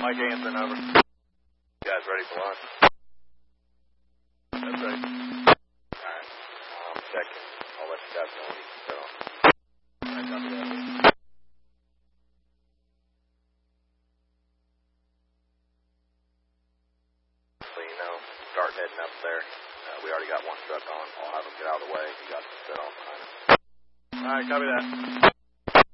Mike Anson, over. You guys ready for lunch? That's right. Alright. I'm checking. I'll let you guys know when you can set on. Alright, copy that. So you know, start heading up there. We already got one truck on. I'll have them get out of the way. You guys can set on behind it. Alright, copy that.